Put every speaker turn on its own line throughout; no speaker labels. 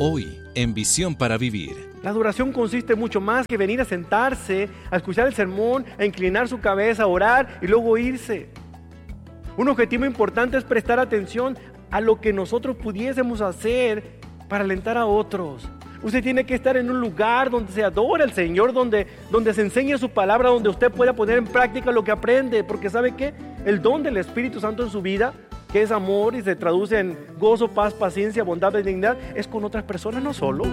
Hoy, en Visión para Vivir.
La adoración consiste mucho más que venir a sentarse, a escuchar el sermón, a inclinar su cabeza, a orar y luego irse. Un objetivo importante es prestar atención a lo que nosotros pudiésemos hacer para alentar a otros. Usted tiene que estar en un lugar donde se adora al Señor, donde se enseñe su palabra, donde usted pueda poner en práctica lo que aprende. Porque ¿sabe qué? El don del Espíritu Santo en su vida, que es amor y se traduce en gozo, paz, paciencia, bondad, benignidad, es con otras personas, no solo.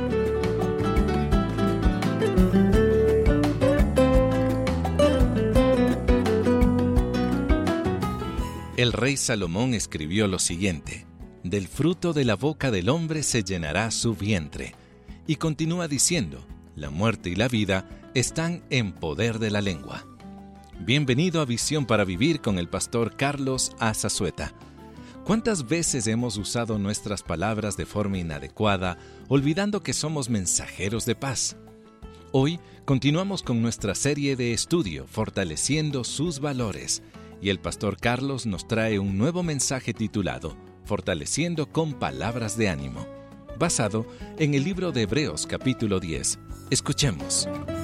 El rey Salomón escribió lo siguiente: del fruto de la boca del hombre se llenará su vientre. Y continúa diciendo: la muerte y la vida están en poder de la lengua. Bienvenido a Visión para Vivir con el pastor Carlos A. Zazueta. ¿Cuántas veces hemos usado nuestras palabras de forma inadecuada, olvidando que somos mensajeros de paz? Hoy continuamos con nuestra serie de estudio, Fortaleciendo sus valores, y el pastor Carlos nos trae un nuevo mensaje titulado Fortaleciendo con palabras de ánimo, basado en el libro de Hebreos capítulo 10. Escuchemos.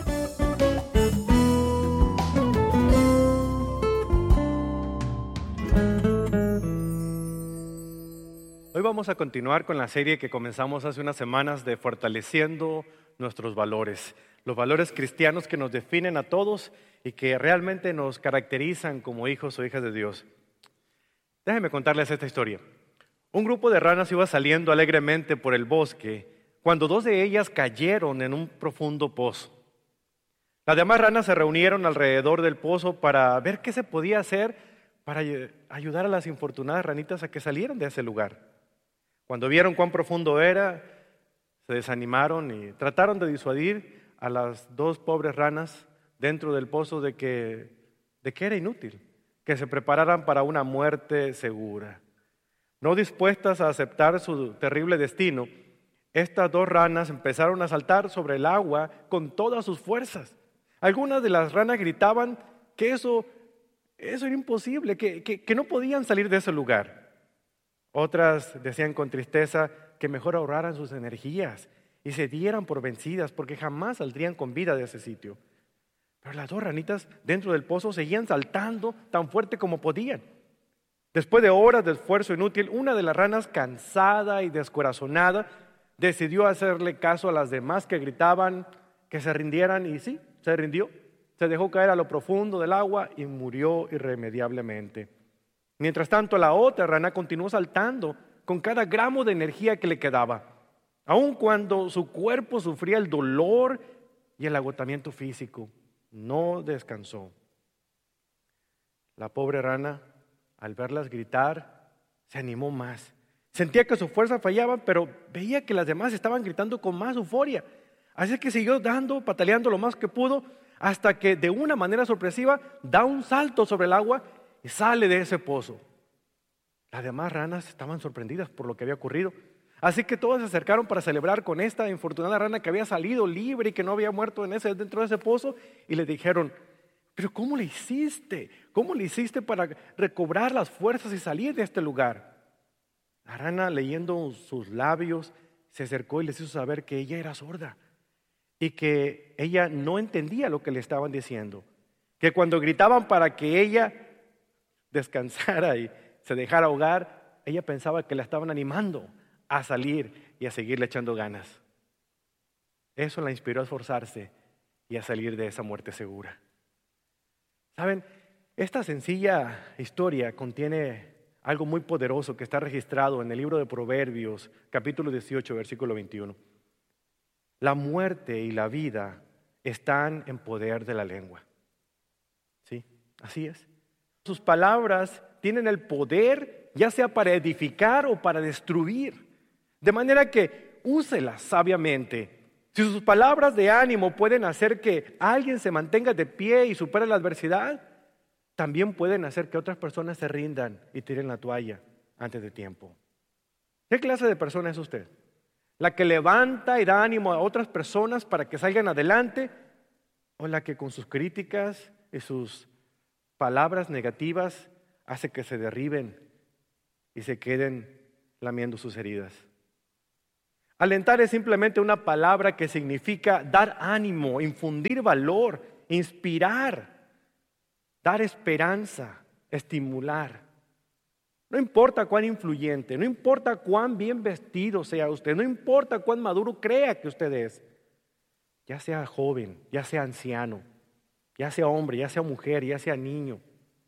Hoy vamos a continuar con la serie que comenzamos hace unas semanas de Fortaleciendo nuestros valores. Los valores cristianos que nos definen a todos y que realmente nos caracterizan como hijos o hijas de Dios. Déjenme contarles esta historia. Un grupo de ranas iba saliendo alegremente por el bosque cuando dos de ellas cayeron en un profundo pozo. Las demás ranas se reunieron alrededor del pozo para ver qué se podía hacer para ayudar a las infortunadas ranitas a que salieran de ese lugar. Cuando vieron cuán profundo era, se desanimaron y trataron de disuadir a las dos pobres ranas dentro del pozo de que era inútil, que se prepararan para una muerte segura. No dispuestas a aceptar su terrible destino, estas dos ranas empezaron a saltar sobre el agua con todas sus fuerzas. Algunas de las ranas gritaban que eso era imposible, que no podían salir de ese lugar. Otras decían con tristeza que mejor ahorraran sus energías y se dieran por vencidas porque jamás saldrían con vida de ese sitio. Pero las dos ranitas dentro del pozo seguían saltando tan fuerte como podían. Después de horas de esfuerzo inútil, una de las ranas, cansada y descorazonada, decidió hacerle caso a las demás que gritaban que se rindieran y sí, se rindió. Se dejó caer a lo profundo del agua y murió irremediablemente. Mientras tanto, la otra rana continuó saltando con cada gramo de energía que le quedaba, aun cuando su cuerpo sufría el dolor y el agotamiento físico. No descansó. La pobre rana, al verlas gritar, se animó más. Sentía que su fuerza fallaba, pero veía que las demás estaban gritando con más euforia. Así que siguió pataleando lo más que pudo, hasta que de una manera sorpresiva da un salto sobre el agua y sale de ese pozo. Las demás ranas estaban sorprendidas por lo que había ocurrido. Así que todas se acercaron para celebrar con esta infortunada rana que había salido libre y que no había muerto dentro de ese pozo. Y le dijeron: ¿pero cómo le hiciste? ¿Cómo le hiciste para recobrar las fuerzas y salir de este lugar? La rana, leyendo sus labios, se acercó y les hizo saber que ella era sorda y que ella no entendía lo que le estaban diciendo. Que cuando gritaban para que ella descansara y se dejara ahogar, ella pensaba que la estaban animando a salir y a seguirle echando ganas. Eso la inspiró a esforzarse y a salir de esa muerte segura. ¿Saben? Esta sencilla historia contiene algo muy poderoso que está registrado en el libro de Proverbios, capítulo 18, versículo 21. La muerte y la vida están en poder de la lengua. Sí, así es. Sus palabras tienen el poder, ya sea para edificar o para destruir. De manera que úselas sabiamente. Si sus palabras de ánimo pueden hacer que alguien se mantenga de pie y supere la adversidad, también pueden hacer que otras personas se rindan y tiren la toalla antes de tiempo. ¿Qué clase de persona es usted? ¿La que levanta y da ánimo a otras personas para que salgan adelante? ¿O la que con sus críticas y sus palabras negativas hace que se derriben y se queden lamiendo sus heridas? Alentar es simplemente una palabra que significa dar ánimo, infundir valor, inspirar, dar esperanza, estimular. No importa cuán influyente, no importa cuán bien vestido sea usted, no importa cuán maduro crea que usted es, ya sea joven, ya sea anciano, ya sea hombre, ya sea mujer, ya sea niño.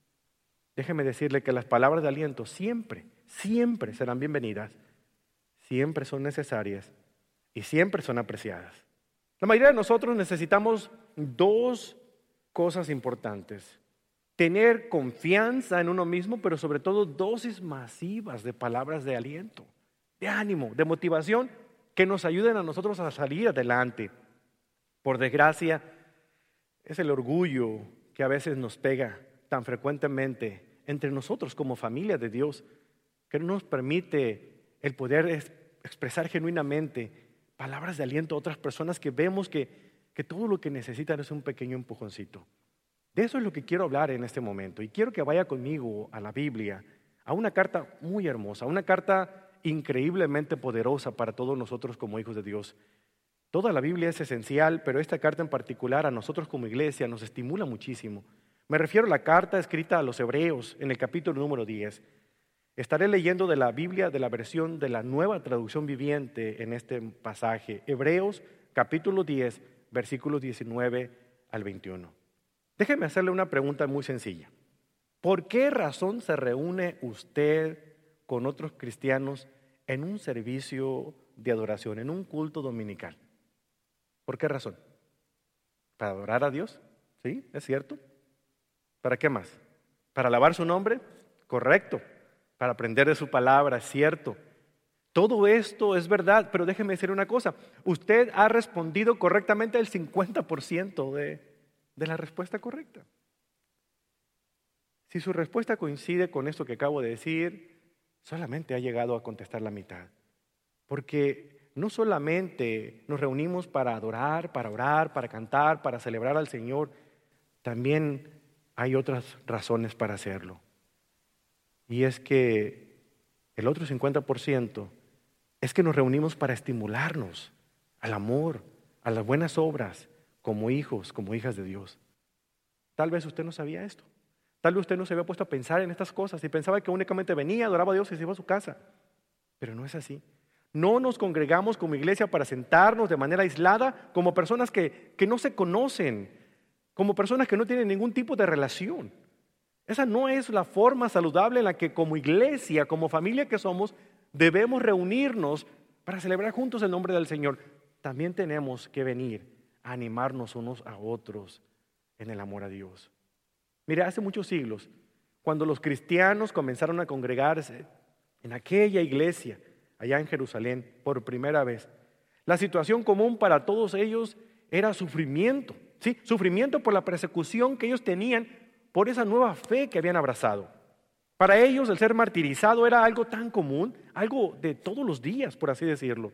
Déjeme decirle que las palabras de aliento siempre, siempre serán bienvenidas, siempre son necesarias y siempre son apreciadas. La mayoría de nosotros necesitamos dos cosas importantes: tener confianza en uno mismo, pero sobre todo dosis masivas de palabras de aliento, de ánimo, de motivación que nos ayuden a nosotros a salir adelante. Por desgracia, es el orgullo que a veces nos pega tan frecuentemente entre nosotros como familia de Dios, que no nos permite el poder expresar genuinamente palabras de aliento a otras personas que vemos que todo lo que necesitan es un pequeño empujoncito. De eso es lo que quiero hablar en este momento, y quiero que vaya conmigo a la Biblia, a una carta muy hermosa, una carta increíblemente poderosa para todos nosotros como hijos de Dios. Toda la Biblia es esencial, pero esta carta en particular a nosotros como iglesia nos estimula muchísimo. Me refiero a la carta escrita a los Hebreos en el capítulo número 10. Estaré leyendo de la Biblia, de la versión de la Nueva Traducción Viviente en este pasaje. Hebreos capítulo 10, versículos 19 al 21. Déjeme hacerle una pregunta muy sencilla. ¿Por qué razón se reúne usted con otros cristianos en un servicio de adoración, en un culto dominical? ¿Por qué razón? ¿Para adorar a Dios? ¿Sí? ¿Es cierto? ¿Para qué más? ¿Para alabar su nombre? Correcto. Para aprender de su palabra, es cierto. Todo esto es verdad, pero déjeme decir una cosa. Usted ha respondido correctamente el 50% de la respuesta correcta. Si su respuesta coincide con esto que acabo de decir, solamente ha llegado a contestar la mitad. Porque no solamente nos reunimos para adorar, para orar, para cantar, para celebrar al Señor, también hay otras razones para hacerlo. Y es que el otro 50% es que nos reunimos para estimularnos al amor, a las buenas obras, como hijos, como hijas de Dios. Tal vez usted no sabía esto. Tal vez usted no se había puesto a pensar en estas cosas y pensaba que únicamente venía, adoraba a Dios y se iba a su casa. Pero no es así. No nos congregamos como iglesia para sentarnos de manera aislada como personas que no se conocen, como personas que no tienen ningún tipo de relación. Esa no es la forma saludable en la que como iglesia, como familia que somos, debemos reunirnos para celebrar juntos el nombre del Señor. También tenemos que venir a animarnos unos a otros en el amor a Dios. Mire, hace muchos siglos, cuando los cristianos comenzaron a congregarse en aquella iglesia, allá en Jerusalén, por primera vez, la situación común para todos ellos era sufrimiento, ¿sí? Sufrimiento por la persecución que ellos tenían por esa nueva fe que habían abrazado. Para ellos el ser martirizado era algo tan común, algo de todos los días, por así decirlo.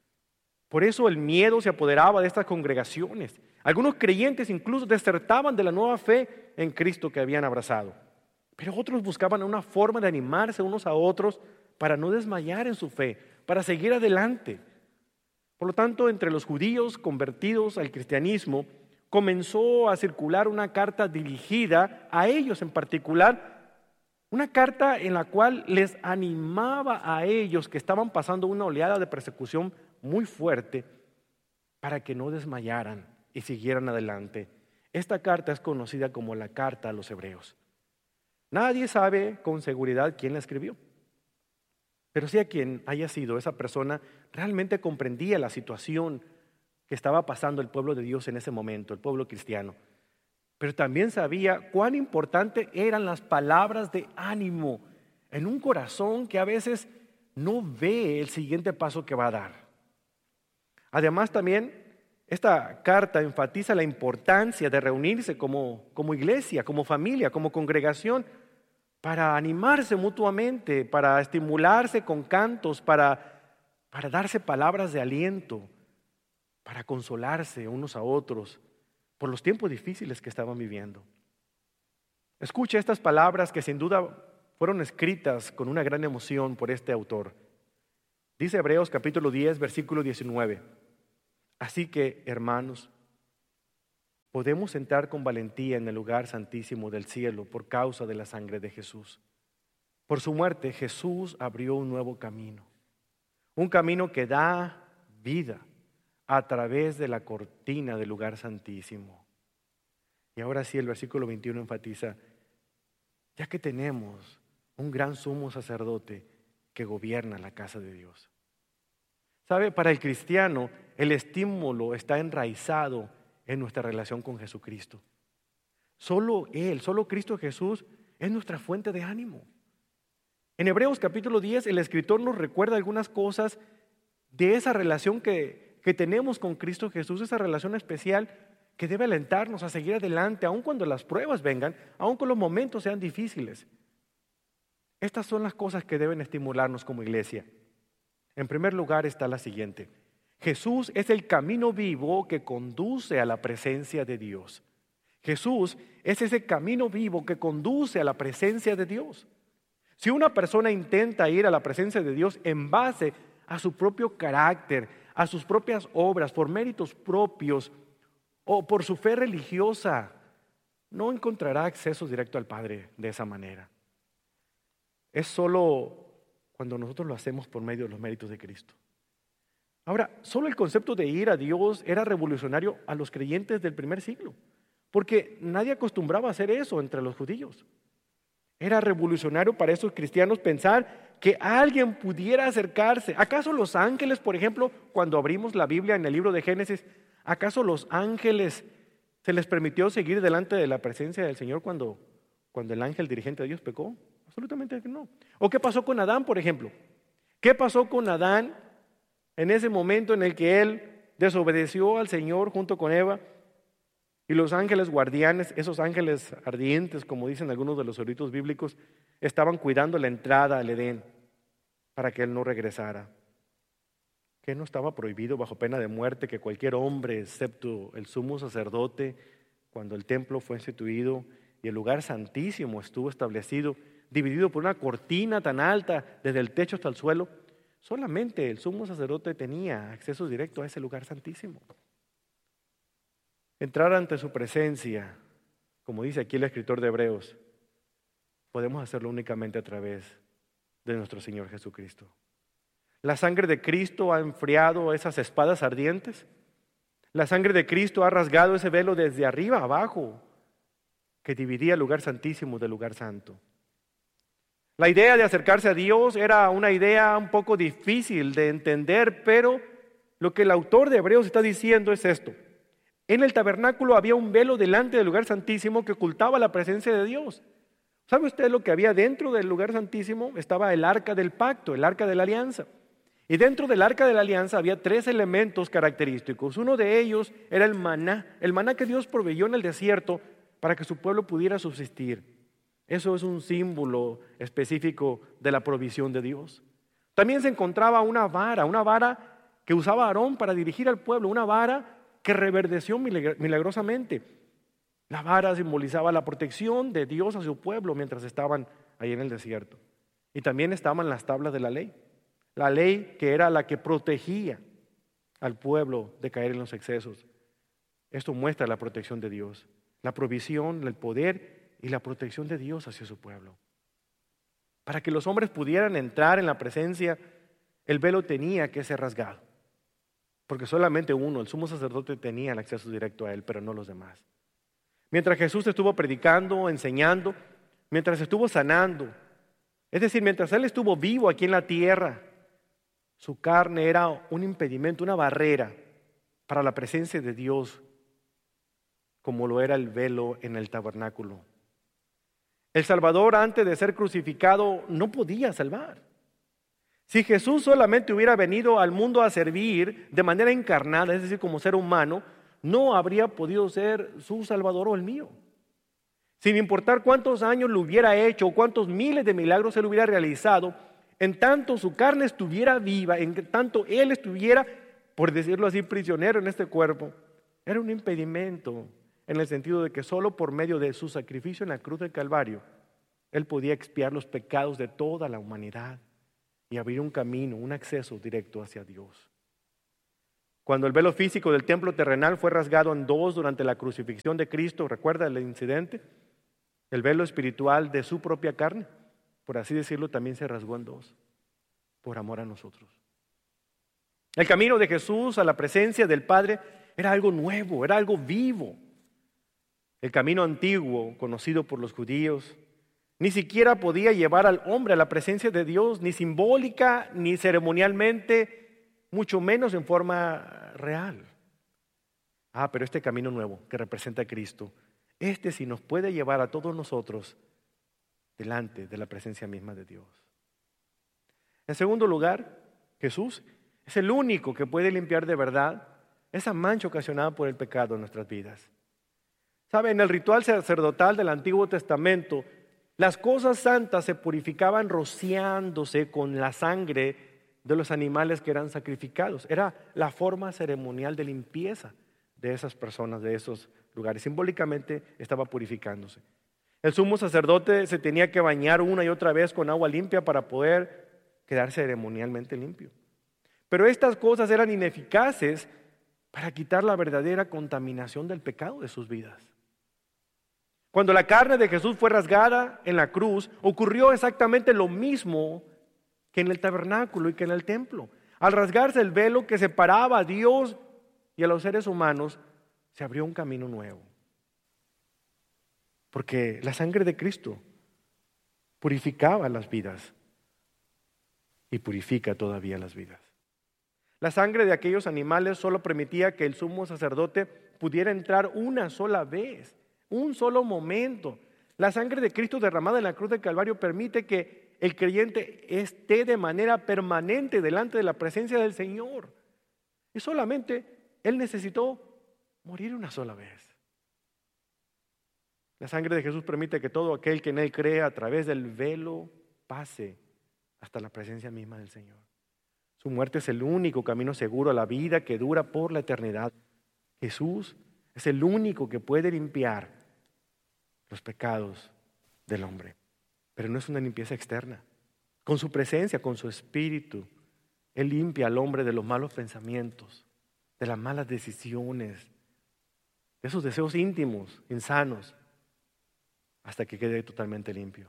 Por eso el miedo se apoderaba de estas congregaciones. Algunos creyentes incluso desertaban de la nueva fe en Cristo que habían abrazado. Pero otros buscaban una forma de animarse unos a otros para no desmayar en su fe, para seguir adelante. Por lo tanto, entre los judíos convertidos al cristianismo, comenzó a circular una carta dirigida a ellos en particular, una carta en la cual les animaba a ellos que estaban pasando una oleada de persecución muy fuerte para que no desmayaran y siguieran adelante. Esta carta es conocida como la carta a los Hebreos. Nadie sabe con seguridad quién la escribió, pero sí a quien haya sido esa persona realmente comprendía la situación que estaba pasando el pueblo de Dios en ese momento, el pueblo cristiano. Pero también sabía cuán importante eran las palabras de ánimo en un corazón que a veces no ve el siguiente paso que va a dar. Además también esta carta enfatiza la importancia de reunirse como iglesia, como familia, como congregación, para animarse mutuamente, para estimularse con cantos, para darse palabras de aliento, para consolarse unos a otros por los tiempos difíciles que estaban viviendo. Escuche estas palabras que sin duda fueron escritas con una gran emoción por este autor. Dice Hebreos capítulo 10, versículo 19. Así que, hermanos, podemos entrar con valentía en el lugar santísimo del cielo por causa de la sangre de Jesús. Por su muerte, Jesús abrió un nuevo camino. Un camino que da vida a través de la cortina del lugar santísimo. Y ahora sí, el versículo 21 enfatiza, ya que tenemos un gran sumo sacerdote que gobierna la casa de Dios. ¿Sabe? Para el cristiano, el estímulo está enraizado en nuestra relación con Jesucristo. Solo Él, solo Cristo Jesús es nuestra fuente de ánimo. En Hebreos capítulo 10, el escritor nos recuerda algunas cosas de esa relación que tenemos con Cristo Jesús, esa relación especial que debe alentarnos a seguir adelante, aun cuando las pruebas vengan, aun cuando los momentos sean difíciles. Estas son las cosas que deben estimularnos como iglesia. En primer lugar está la siguiente: Jesús es el camino vivo que conduce a la presencia de Dios. Jesús es ese camino vivo que conduce a la presencia de Dios. Si una persona intenta ir a la presencia de Dios en base a su propio carácter, a sus propias obras, por méritos propios o por su fe religiosa, no encontrará acceso directo al Padre de esa manera. Es solo cuando nosotros lo hacemos por medio de los méritos de Cristo. Ahora, solo el concepto de ir a Dios era revolucionario a los creyentes del primer siglo, porque nadie acostumbraba a hacer eso entre los judíos. Era revolucionario para esos cristianos pensar que alguien pudiera acercarse. ¿Acaso los ángeles, por ejemplo, cuando abrimos la Biblia en el libro de Génesis, acaso los ángeles se les permitió seguir delante de la presencia del Señor cuando el ángel dirigente de Dios pecó? Absolutamente no. ¿O qué pasó con Adán, por ejemplo? ¿Qué pasó con Adán en ese momento en el que él desobedeció al Señor junto con Eva? Y los ángeles guardianes, esos ángeles ardientes, como dicen algunos de los eruditos bíblicos, estaban cuidando la entrada al Edén para que él no regresara. ¿Que no estaba prohibido bajo pena de muerte que cualquier hombre, excepto el sumo sacerdote, cuando el templo fue instituido y el lugar santísimo estuvo establecido, dividido por una cortina tan alta desde el techo hasta el suelo, solamente el sumo sacerdote tenía acceso directo a ese lugar santísimo? Entrar ante su presencia, como dice aquí el escritor de Hebreos, podemos hacerlo únicamente a través de nuestro Señor Jesucristo. La sangre de Cristo ha enfriado esas espadas ardientes. La sangre de Cristo ha rasgado ese velo desde arriba a abajo que dividía el lugar santísimo del lugar santo. La idea de acercarse a Dios era una idea un poco difícil de entender, pero lo que el autor de Hebreos está diciendo es esto. En el tabernáculo había un velo delante del lugar santísimo que ocultaba la presencia de Dios. ¿Sabe usted lo que había dentro del lugar santísimo? Estaba el arca del pacto, el arca de la alianza. Y dentro del arca de la alianza había 3 elementos característicos. Uno de ellos era el maná que Dios proveyó en el desierto para que su pueblo pudiera subsistir. Eso es un símbolo específico de la provisión de Dios. También se encontraba una vara que usaba Aarón para dirigir al pueblo, una vara que reverdeció milagrosamente. La vara simbolizaba la protección de Dios a su pueblo mientras estaban ahí en el desierto. Y también estaban las tablas de la ley que era la que protegía al pueblo de caer en los excesos. Esto muestra la protección de Dios, la provisión, el poder y la protección de Dios hacia su pueblo. Para que los hombres pudieran entrar en la presencia, el velo tenía que ser rasgado. Porque solamente uno, el sumo sacerdote, tenía el acceso directo a él, pero no los demás. Mientras Jesús estuvo predicando, enseñando, mientras estuvo sanando, es decir, mientras Él estuvo vivo aquí en la tierra, su carne era un impedimento, una barrera para la presencia de Dios, como lo era el velo en el tabernáculo. El Salvador, antes de ser crucificado, no podía salvar. Si Jesús solamente hubiera venido al mundo a servir de manera encarnada, es decir, como ser humano, no habría podido ser su Salvador o el mío. Sin importar cuántos años lo hubiera hecho o cuántos miles de milagros Él hubiera realizado, en tanto su carne estuviera viva, en tanto Él estuviera, por decirlo así, prisionero en este cuerpo, era un impedimento en el sentido de que solo por medio de su sacrificio en la cruz del Calvario, Él podía expiar los pecados de toda la humanidad. y abrir un camino, un acceso directo hacia Dios. Cuando el velo físico del templo terrenal fue rasgado en dos durante la crucifixión de Cristo, ¿recuerda el incidente? El velo espiritual de su propia carne, por así decirlo, también se rasgó en dos, por amor a nosotros. El camino de Jesús a la presencia del Padre era algo nuevo, era algo vivo. El camino antiguo, conocido por los judíos, ni siquiera podía llevar al hombre a la presencia de Dios, ni simbólica, ni ceremonialmente, mucho menos en forma real. Pero este camino nuevo que representa a Cristo, este sí nos puede llevar a todos nosotros delante de la presencia misma de Dios. En segundo lugar, Jesús es el único que puede limpiar de verdad esa mancha ocasionada por el pecado en nuestras vidas. ¿Sabe? En el ritual sacerdotal del Antiguo Testamento, las cosas santas se purificaban rociándose con la sangre de los animales que eran sacrificados. Era la forma ceremonial de limpieza de esas personas, de esos lugares. Simbólicamente estaba purificándose. El sumo sacerdote se tenía que bañar una y otra vez con agua limpia para poder quedar ceremonialmente limpio. Pero estas cosas eran ineficaces para quitar la verdadera contaminación del pecado de sus vidas. Cuando la carne de Jesús fue rasgada en la cruz, ocurrió exactamente lo mismo que en el tabernáculo y que en el templo. Al rasgarse el velo que separaba a Dios y a los seres humanos, se abrió un camino nuevo. Porque la sangre de Cristo purificaba las vidas y purifica todavía las vidas. La sangre de aquellos animales solo permitía que el sumo sacerdote pudiera entrar una sola vez, un solo momento. La sangre de Cristo derramada en la cruz del Calvario permite que el creyente esté de manera permanente delante de la presencia del Señor. Y solamente Él necesitó morir una sola vez. La sangre de Jesús permite que todo aquel que en Él cree a través del velo pase hasta la presencia misma del Señor. Su muerte es el único camino seguro a la vida que dura por la eternidad. Jesús es el único que puede limpiar los pecados del hombre. Pero no es una limpieza externa. Con su presencia, con su espíritu, Él limpia al hombre de los malos pensamientos, de las malas decisiones, de esos deseos íntimos, insanos, hasta que quede totalmente limpio.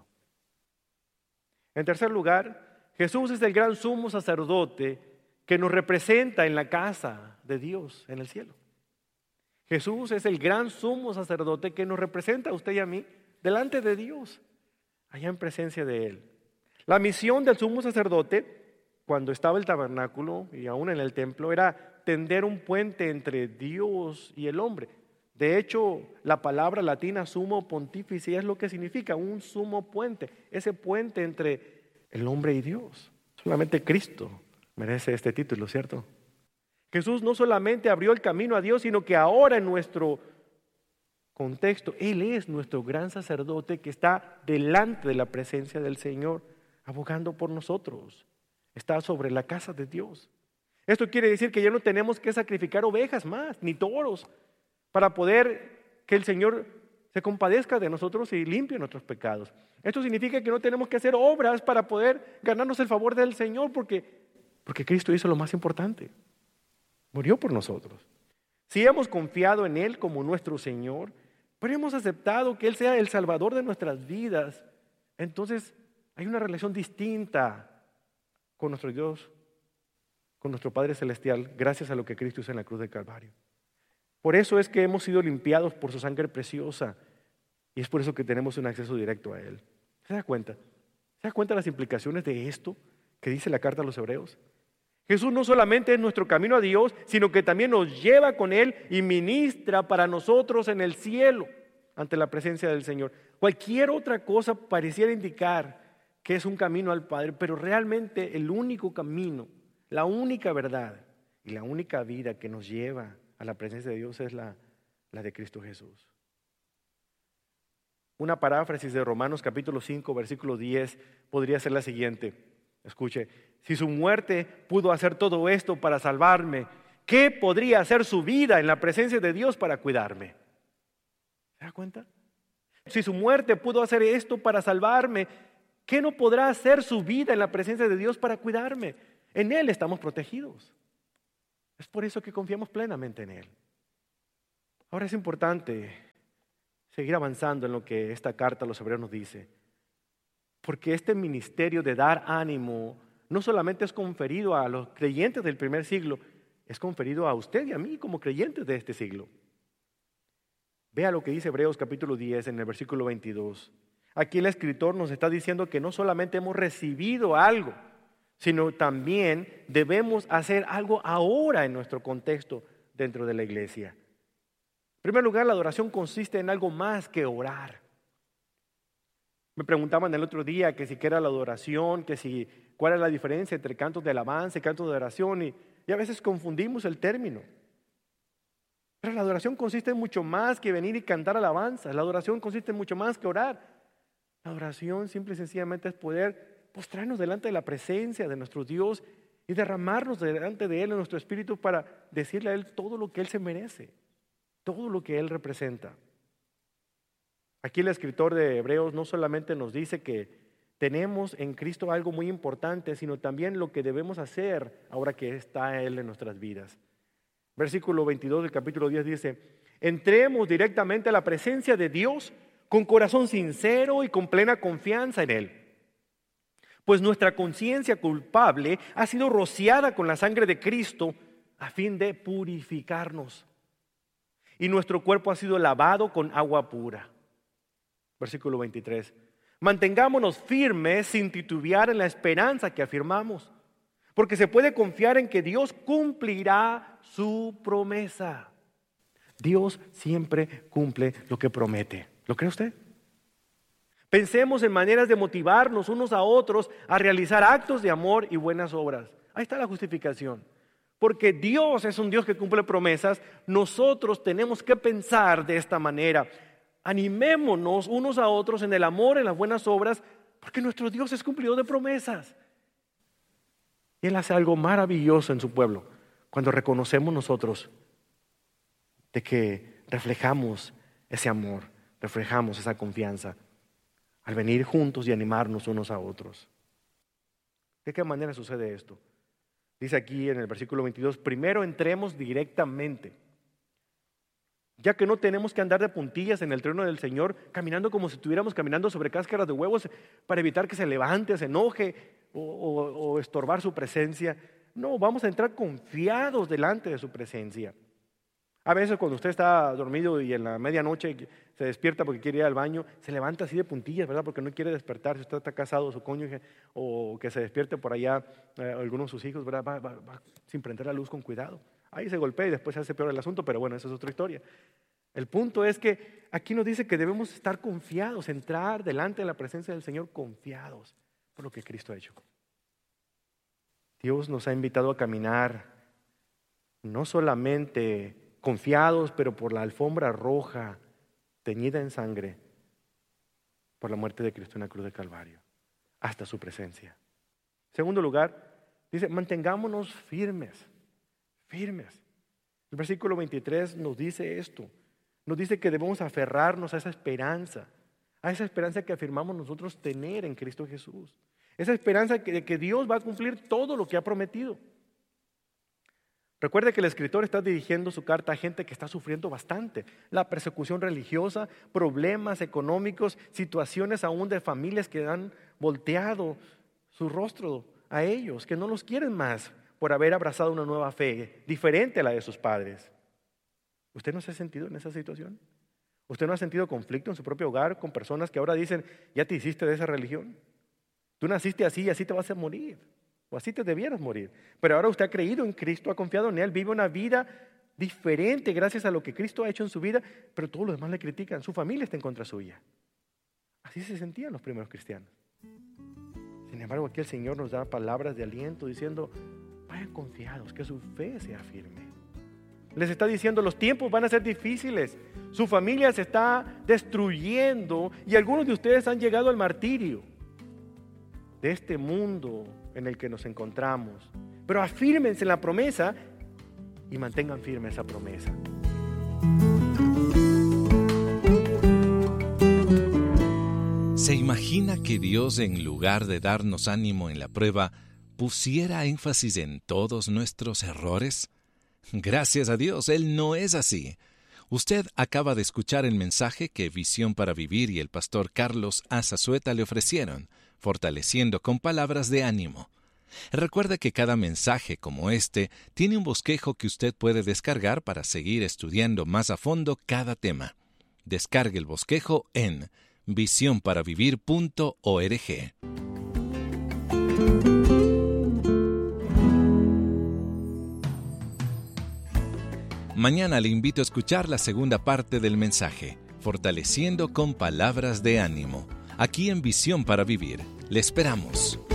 En tercer lugar, Jesús es el gran sumo sacerdote que nos representa en la casa de Dios, en el cielo. Jesús es el gran sumo sacerdote que nos representa a usted y a mí delante de Dios, allá en presencia de Él. La misión del sumo sacerdote, cuando estaba el tabernáculo y aún en el templo, era tender un puente entre Dios y el hombre. De hecho, la palabra latina sumo pontífice es lo que significa un sumo puente, ese puente entre el hombre y Dios. Solamente Cristo merece este título, ¿cierto? Jesús no solamente abrió el camino a Dios, sino que ahora en nuestro contexto, Él es nuestro gran sacerdote que está delante de la presencia del Señor, abogando por nosotros. Está sobre la casa de Dios. Esto quiere decir que ya no tenemos que sacrificar ovejas más, ni toros, para poder que el Señor se compadezca de nosotros y limpie nuestros pecados. Esto significa que no tenemos que hacer obras para poder ganarnos el favor del Señor, porque Cristo hizo lo más importante. Murió por nosotros. Si hemos confiado en Él como nuestro Señor, pero hemos aceptado que Él sea el Salvador de nuestras vidas, entonces hay una relación distinta con nuestro Dios, con nuestro Padre Celestial, gracias a lo que Cristo hizo en la cruz del Calvario. Por eso es que hemos sido limpiados por su sangre preciosa y es por eso que tenemos un acceso directo a Él. ¿Se da cuenta? ¿Se da cuenta de las implicaciones de esto que dice la carta a los Hebreos? Jesús no solamente es nuestro camino a Dios, sino que también nos lleva con Él y ministra para nosotros en el cielo ante la presencia del Señor. Cualquier otra cosa pareciera indicar que es un camino al Padre, pero realmente el único camino, la única verdad y la única vida que nos lleva a la presencia de Dios es la de Cristo Jesús. Una paráfrasis de Romanos capítulo 5, versículo 10 podría ser la siguiente. Escuche, si su muerte pudo hacer todo esto para salvarme, ¿qué podría hacer su vida en la presencia de Dios para cuidarme? ¿Se da cuenta? Si su muerte pudo hacer esto para salvarme, ¿Qué no podrá hacer su vida en la presencia de Dios para cuidarme? En Él estamos protegidos. Es por eso que confiamos plenamente en Él. Ahora es importante seguir avanzando en lo que esta carta a los hebreos nos dice. Porque este ministerio de dar ánimo no solamente es conferido a los creyentes del primer siglo, es conferido a usted y a mí como creyentes de este siglo. Vea lo que dice Hebreos capítulo 10 en el versículo 22. Aquí el escritor nos está diciendo que no solamente hemos recibido algo, sino también debemos hacer algo ahora en nuestro contexto dentro de la iglesia. En primer lugar, la adoración consiste en algo más que orar. Me preguntaban el otro día que si qué era la adoración, cuál es la diferencia entre cantos de alabanza y cantos de oración, y a veces confundimos el término. Pero la adoración consiste en mucho más que venir y cantar alabanzas. La adoración consiste en mucho más que orar. La adoración simple y sencillamente es poder postrarnos delante de la presencia de nuestro Dios y derramarnos delante de Él en nuestro espíritu para decirle a Él todo lo que Él se merece, todo lo que Él representa. Aquí el escritor de Hebreos no solamente nos dice que tenemos en Cristo algo muy importante, sino también lo que debemos hacer ahora que está Él en nuestras vidas. Versículo 22 del capítulo 10 dice: entremos directamente a la presencia de Dios con corazón sincero y con plena confianza en Él. Pues nuestra conciencia culpable ha sido rociada con la sangre de Cristo a fin de purificarnos. Y nuestro cuerpo ha sido lavado con agua pura. Versículo 23. Mantengámonos firmes sin titubear en la esperanza que afirmamos, porque se puede confiar en que Dios cumplirá su promesa. Dios siempre cumple lo que promete. ¿Lo cree usted? Pensemos en maneras de motivarnos unos a otros a realizar actos de amor y buenas obras. Ahí está la justificación. Porque Dios es un Dios que cumple promesas, nosotros tenemos que pensar de esta manera. Animémonos unos a otros en el amor, en las buenas obras, porque nuestro Dios es cumplidor de promesas. Y Él hace algo maravilloso en su pueblo cuando reconocemos nosotros de que reflejamos ese amor, reflejamos esa confianza al venir juntos y animarnos unos a otros. ¿De qué manera sucede esto? Dice aquí en el versículo 22, primero entremos directamente, ya que no tenemos que andar de puntillas en el trono del Señor, caminando como si estuviéramos caminando sobre cáscaras de huevos para evitar que se levante, se enoje o estorbar su presencia. No, vamos a entrar confiados delante de su presencia. A veces cuando usted está dormido y en la medianoche se despierta porque quiere ir al baño, se levanta así de puntillas, ¿verdad? Porque no quiere despertar. Si usted está casado, su cónyuge, o que se despierte por allá alguno de sus hijos, ¿verdad? Va sin prender la luz con cuidado. Ahí se golpea y después se hace peor el asunto, pero bueno, esa es otra historia. El punto es que aquí nos dice que debemos estar confiados, entrar delante de la presencia del Señor confiados por lo que Cristo ha hecho. Dios nos ha invitado a caminar no solamente confiados, pero por la alfombra roja teñida en sangre por la muerte de Cristo en la cruz de Calvario, hasta su presencia. En segundo lugar, dice, mantengámonos firmes. El versículo 23 nos dice esto, nos dice que debemos aferrarnos a esa esperanza que afirmamos nosotros tener en Cristo Jesús, esa esperanza de que Dios va a cumplir todo lo que ha prometido. Recuerde que el escritor está dirigiendo su carta a gente que está sufriendo bastante, la persecución religiosa, problemas económicos, situaciones aún de familias que han volteado su rostro a ellos, que no los quieren más por haber abrazado una nueva fe diferente a la de sus padres. ¿Usted no se ha sentido en esa situación? ¿Usted no ha sentido conflicto en su propio hogar con personas que ahora dicen, ya te hiciste de esa religión? Tú naciste así y así te vas a morir. O así te debieras morir. Pero ahora usted ha creído en Cristo, ha confiado en Él, vive una vida diferente gracias a lo que Cristo ha hecho en su vida, pero todos los demás le critican, su familia está en contra suya. Así se sentían los primeros cristianos. Sin embargo, aquí el Señor nos da palabras de aliento diciendo, vayan confiados, que su fe sea firme. Les está diciendo, los tiempos van a ser difíciles, su familia se está destruyendo y algunos de ustedes han llegado al martirio de este mundo en el que nos encontramos. Pero afírmense en la promesa y mantengan firme esa promesa.
¿Se imagina que Dios, en lugar de darnos ánimo en la prueba, pusiera énfasis en todos nuestros errores? Gracias a Dios, Él no es así. Usted acaba de escuchar el mensaje que Visión para Vivir y el pastor Carlos Azazueta le ofrecieron, fortaleciendo con palabras de ánimo. Recuerde que cada mensaje como este tiene un bosquejo que usted puede descargar para seguir estudiando más a fondo cada tema. Descargue el bosquejo en visionparavivir.org. Mañana le invito a escuchar la segunda parte del mensaje, fortaleciendo con palabras de ánimo, aquí en Visión para Vivir. Le esperamos.